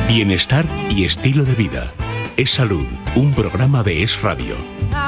Bienestar y estilo de vida. Es Salud, un programa de Es Radio.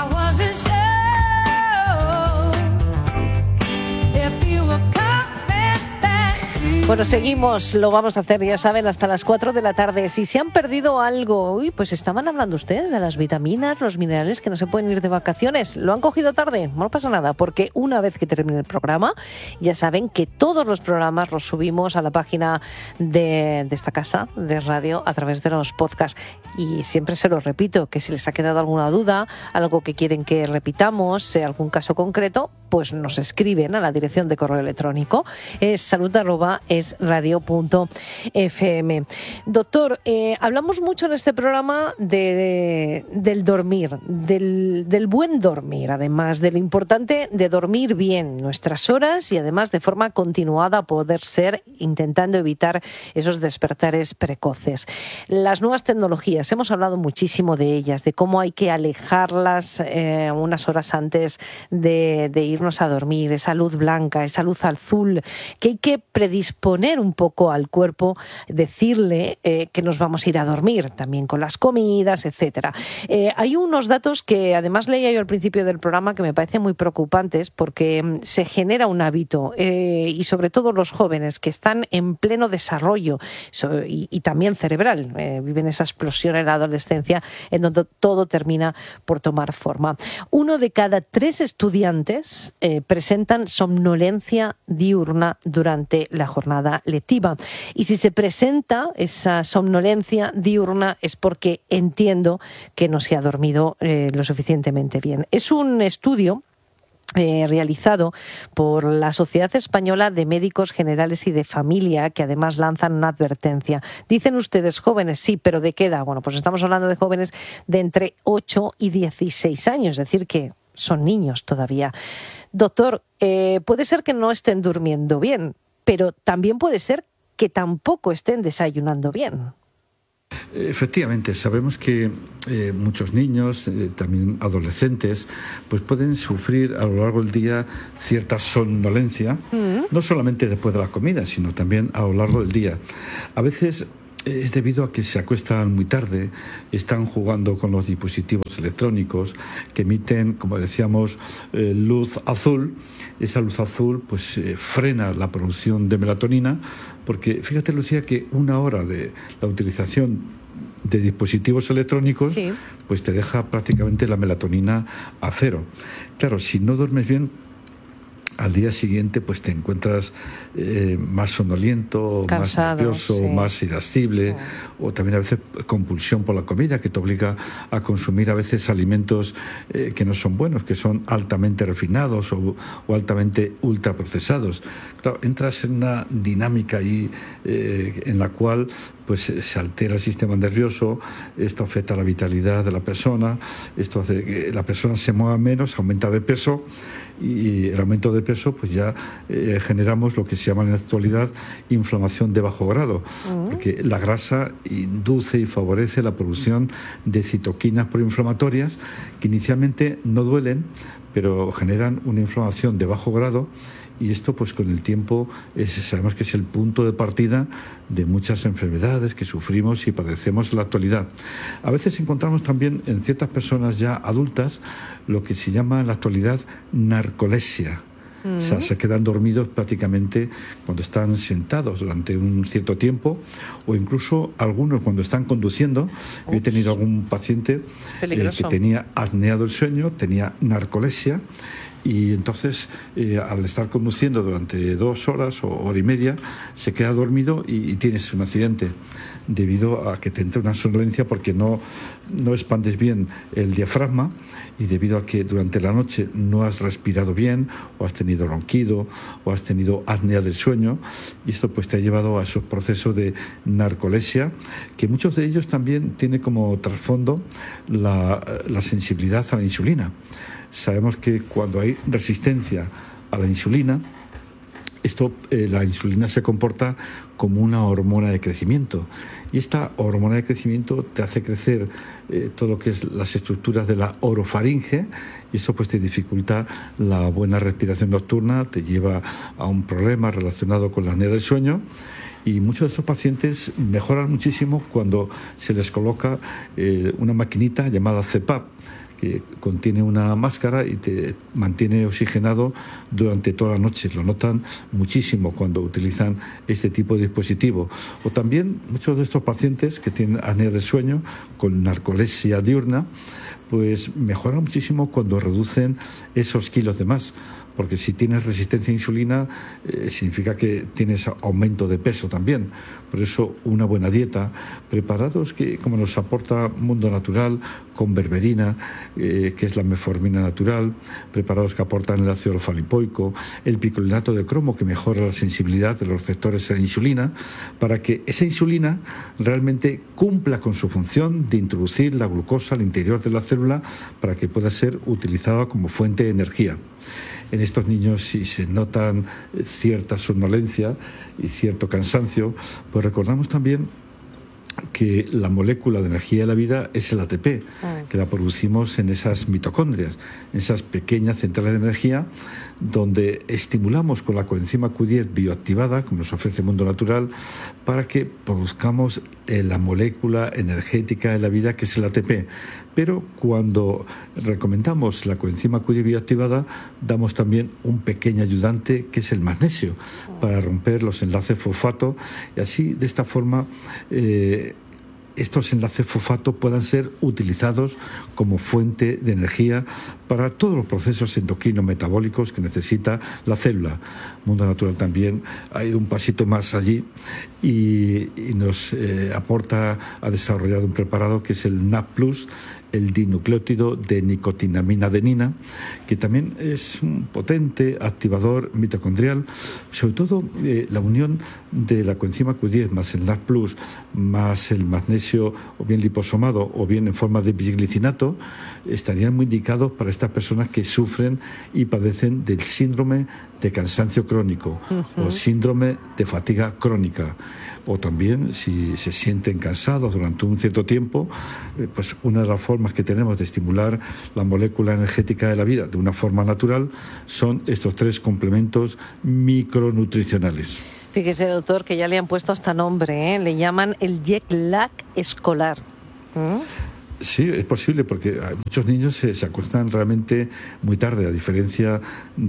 Bueno, seguimos, lo vamos a hacer, ya saben, hasta las 4 de la tarde. Si se han perdido algo, pues estaban hablando ustedes de las vitaminas, los minerales que no se pueden ir de vacaciones. ¿Lo han cogido tarde? No pasa nada, porque una vez que termine el programa, ya saben que todos los programas los subimos a la página de esta casa de radio a través de los podcasts. Y siempre se lo repito, que si les ha quedado alguna duda, algo que quieren que repitamos, algún caso concreto, pues nos escriben a la dirección de correo electrónico. Es salud@esradio.fm. Doctor, hablamos mucho en este programa del dormir, del buen dormir, además de lo importante de dormir bien nuestras horas y además de forma continuada poder ser, intentando evitar esos despertares precoces. Las nuevas tecnologías, hemos hablado muchísimo de ellas, de cómo hay que alejarlas unas horas antes de irnos a dormir, esa luz blanca, esa luz azul, que hay que predisponer un poco al cuerpo, decirle que nos vamos a ir a dormir, también con las comidas, etcétera. Hay unos datos que además leía yo al principio del programa que me parecen muy preocupantes porque se genera un hábito y sobre todo los jóvenes que están en pleno desarrollo y también cerebral, viven esa explosión en la adolescencia en donde todo termina por tomar forma. 1 de cada 3 estudiantes presentan somnolencia diurna durante la jornada lectiva. Y si se presenta esa somnolencia diurna es porque entiendo que no se ha dormido lo suficientemente bien. Es un estudio realizado por la Sociedad Española de Médicos Generales y de Familia, que además lanzan una advertencia. Dicen ustedes jóvenes, sí, pero ¿de qué edad? Bueno, pues estamos hablando de jóvenes de entre 8 y 16 años, es decir, que son niños todavía. Doctor, puede ser que no estén durmiendo bien, pero también puede ser que tampoco estén desayunando bien. Efectivamente, sabemos que muchos niños, también adolescentes, pues pueden sufrir a lo largo del día cierta somnolencia, no solamente después de la comida, sino también a lo largo del día. A veces es debido a que se acuestan muy tarde, están jugando con los dispositivos electrónicos que emiten, como decíamos, luz azul. Esa luz azul pues frena la producción de melatonina, porque fíjate, Lucía, que 1 hora de la utilización de dispositivos electrónicos pues te deja prácticamente la melatonina a 0. Claro, si no duermes bien, al día siguiente pues te encuentras más somnoliento, cansado, más nervioso, más irascible, o también a veces compulsión por la comida, que te obliga a consumir a veces alimentos que no son buenos, que son altamente refinados o altamente ultraprocesados. Claro, entras en una dinámica ahí en la cual pues se altera el sistema nervioso, esto afecta a la vitalidad de la persona, esto hace que la persona se mueva menos, aumenta de peso, y el aumento de peso pues ya generamos lo que se llama en la actualidad inflamación de bajo grado, porque la grasa induce y favorece la producción de citoquinas proinflamatorias que inicialmente no duelen, pero generan una inflamación de bajo grado. Y esto, pues con el tiempo, sabemos que es el punto de partida de muchas enfermedades que sufrimos y padecemos en la actualidad. A veces encontramos también en ciertas personas ya adultas lo que se llama en la actualidad narcolepsia. O sea, se quedan dormidos prácticamente cuando están sentados durante un cierto tiempo, o incluso algunos cuando están conduciendo. He tenido algún paciente que tenía apnea del sueño, tenía narcolepsia, y entonces al estar conduciendo durante 2 horas o hora y media se queda dormido y tienes un accidente debido a que te entra una somnolencia porque no expandes bien el diafragma, y debido a que durante la noche no has respirado bien, o has tenido ronquido, o has tenido apnea del sueño, y esto pues te ha llevado a esos procesos de narcolepsia, que muchos de ellos también tienen como trasfondo la sensibilidad a la insulina. Sabemos que cuando hay resistencia a la insulina, la insulina se comporta como una hormona de crecimiento, y esta hormona de crecimiento te hace crecer todo lo que es las estructuras de la orofaringe, y eso pues te dificulta la buena respiración nocturna, te lleva a un problema relacionado con la apnea del sueño. Y muchos de estos pacientes mejoran muchísimo cuando se les coloca una maquinita llamada CPAP, que contiene una máscara y te mantiene oxigenado durante toda la noche. Lo notan muchísimo cuando utilizan este tipo de dispositivo. O también muchos de estos pacientes que tienen apnea del sueño con narcolepsia diurna, pues mejoran muchísimo cuando reducen esos kilos de más. Porque si tienes resistencia a insulina, significa que tienes aumento de peso también. Por eso, una buena dieta, preparados que, como nos aporta Mundo Natural, con berberina, que es la metformina natural, preparados que aportan el ácido alfa-lipoico, el picolinato de cromo, que mejora la sensibilidad de los receptores a la insulina, para que esa insulina realmente cumpla con su función de introducir la glucosa al interior de la célula para que pueda ser utilizada como fuente de energía. En estos niños, si se notan cierta somnolencia y cierto cansancio, pues recordamos también que la molécula de energía de la vida es el ATP, que la producimos en esas mitocondrias, en esas pequeñas centrales de energía, donde estimulamos con la coenzima Q10 bioactivada, como nos ofrece Mundo Natural, para que produzcamos la molécula energética de la vida, que es el ATP. Pero cuando recomendamos la coenzima Q10 bioactivada, damos también un pequeño ayudante, que es el magnesio, para romper los enlaces fosfato, y así, de esta forma, estos enlaces fosfato puedan ser utilizados como fuente de energía para todos los procesos endocrinos metabólicos que necesita la célula. Mundo Natural también ha ido un pasito más allí y nos ha desarrollado un preparado que es el NAP+, el dinucleótido de nicotinamina adenina, que también es un potente activador mitocondrial, sobre todo la unión de la coenzima Q10 más el NAC+, más el magnesio o bien liposomado o bien en forma de bisglicinato, estarían muy indicados para estas personas que sufren y padecen del síndrome de cansancio crónico o síndrome de fatiga crónica. O también, si se sienten cansados durante un cierto tiempo, pues una de las formas que tenemos de estimular la molécula energética de la vida de una forma natural son estos 3 complementos micronutricionales. Fíjese, doctor, que ya le han puesto hasta nombre, ¿eh? Le llaman el jet lag escolar. Sí, es posible, porque muchos niños se acuestan realmente muy tarde, a diferencia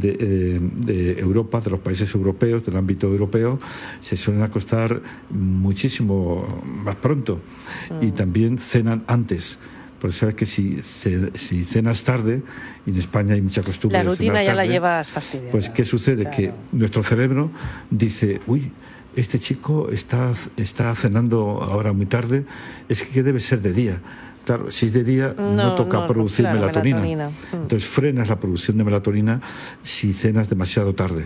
de Europa, de los países europeos, del ámbito europeo, se suelen acostar muchísimo más pronto y también cenan antes. Porque sabes que si cenas tarde, y en España hay mucha costumbre de cenar tarde, la rutina ya la llevas fastidiada. Pues ¿qué sucede? Claro. Que nuestro cerebro dice, uy, este chico está cenando ahora muy tarde, es que debe ser de día. Claro, si es de día no toca producir melatonina. Entonces frenas la producción de melatonina si cenas demasiado tarde.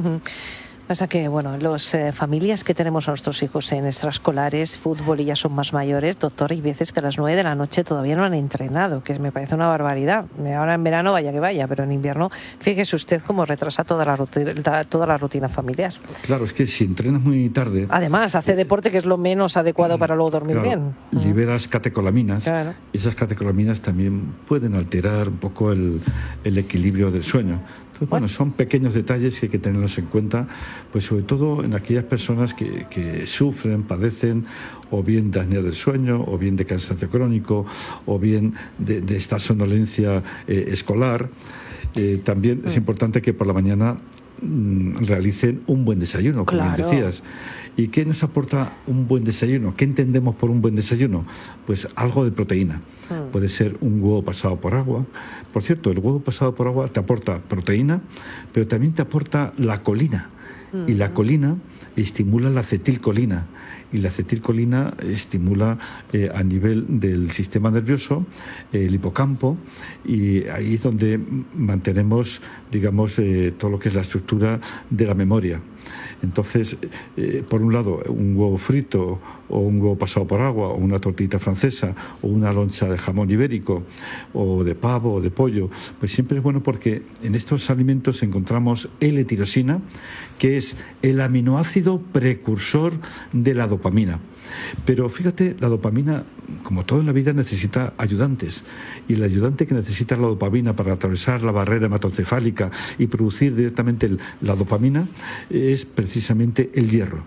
Pasa que, bueno, las familias que tenemos a nuestros hijos en extraescolares, fútbol, y ya son más mayores, doctor, hay veces que a las 9 de la noche todavía no han entrenado, que me parece una barbaridad. Ahora en verano vaya que vaya, pero en invierno, fíjese usted cómo retrasa toda la rutina familiar. Claro, es que si entrenas muy tarde... Además, hace deporte, que es lo menos adecuado para luego dormir bien. Liberas catecolaminas, y esas catecolaminas también pueden alterar un poco el equilibrio del sueño. Entonces, bueno, son pequeños detalles que hay que tenerlos en cuenta, pues sobre todo en aquellas personas que sufren, padecen, o bien de apnea del sueño, o bien de cansancio crónico, o bien de esta somnolencia escolar. También es importante que por la mañana realicen un buen desayuno, como bien decías. ¿Y qué nos aporta un buen desayuno? ¿Qué entendemos por un buen desayuno? Pues algo de proteína. Puede ser un huevo pasado por agua. Por cierto, el huevo pasado por agua te aporta proteína, pero también te aporta la colina. Y la colina estimula la acetilcolina. Y la acetilcolina estimula a nivel del sistema nervioso, el hipocampo, y ahí es donde mantenemos, digamos, todo lo que es la estructura de la memoria. Entonces, por un lado, un huevo frito o un huevo pasado por agua o una tortita francesa o una loncha de jamón ibérico o de pavo o de pollo, pues siempre es bueno, porque en estos alimentos encontramos L-tirosina, que es el aminoácido precursor de la dopamina. Pero fíjate, la dopamina, como todo en la vida, necesita ayudantes. Y el ayudante que necesita la dopamina para atravesar la barrera hematoencefálica y producir directamente la dopamina es precisamente el hierro.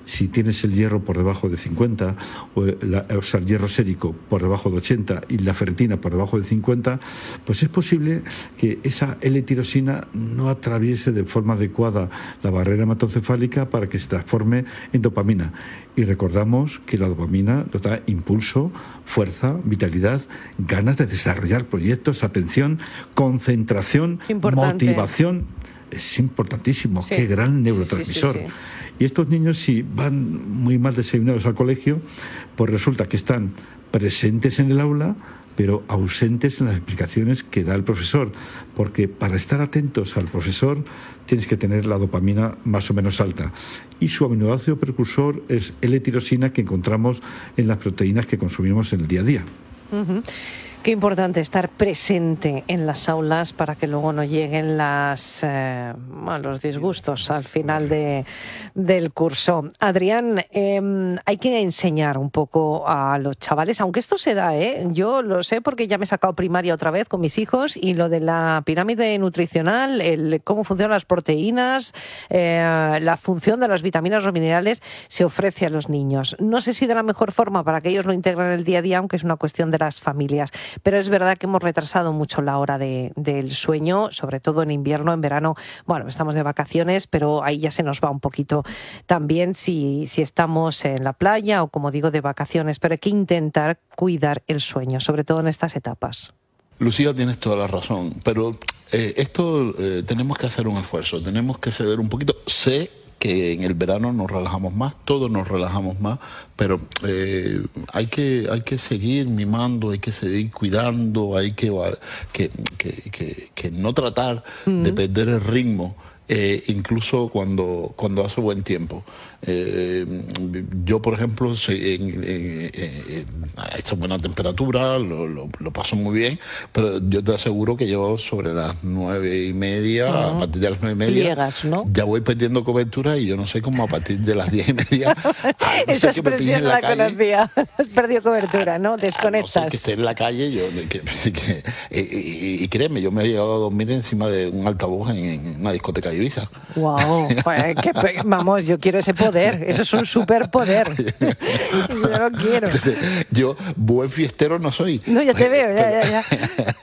si tienes el hierro por debajo de 50, o sea, el hierro sérico por debajo de 80 y la ferritina por debajo de 50, pues es posible que esa L-tirosina no atraviese de forma adecuada la barrera hematocefálica para que se transforme en dopamina. Y recordamos que la dopamina nos da impulso, fuerza, vitalidad, ganas de desarrollar proyectos, atención, concentración, motivación. Es importantísimo, sí. Qué gran neurotransmisor. Sí. Y estos niños, si van muy mal desayunados al colegio, pues resulta que están presentes en el aula, pero ausentes en las explicaciones que da el profesor, porque para estar atentos al profesor tienes que tener la dopamina más o menos alta. Y su aminoácido precursor es L-tirosina, que encontramos en las proteínas que consumimos en el día a día. Uh-huh. Qué importante estar presente en las aulas para que luego no lleguen los disgustos al final del curso. Adrián, hay que enseñar un poco a los chavales, aunque esto se da, yo lo sé porque ya me he sacado primaria otra vez con mis hijos, y lo de la pirámide nutricional, cómo funcionan las proteínas, la función de las vitaminas o minerales se ofrece a los niños. No sé si de la mejor forma para que ellos lo integren en el día a día, aunque es una cuestión de las familias. Pero es verdad que hemos retrasado mucho la hora del sueño, sobre todo en invierno, en verano. Bueno, estamos de vacaciones, pero ahí ya se nos va un poquito también si estamos en la playa o, como digo, de vacaciones. Pero hay que intentar cuidar el sueño, sobre todo en estas etapas. Lucía, tienes toda la razón, pero esto tenemos que hacer un esfuerzo, tenemos que ceder un poquito. Sé que en el verano nos relajamos más, todos nos relajamos más, pero hay que seguir mimando, hay que seguir cuidando, hay que no tratar de perder el ritmo, incluso cuando hace buen tiempo. Yo, por ejemplo, a esta buena temperatura lo paso muy bien, pero yo te aseguro que yo sobre las 9:30, a partir de las 9:30, llegas, ¿no? Ya voy perdiendo cobertura, y yo no sé cómo a partir de las 10:30. Esa expresión la conocía. Has perdido cobertura, ¿no? Desconectas. No sé, que esté en la calle, y créeme, yo me he llegado a dormir encima de un altavoz en una discoteca de Ibiza. Wow, vamos, yo quiero ese poder, eso es un superpoder. Yo lo quiero. Entonces, yo buen fiestero no soy. No, ya te veo, ya.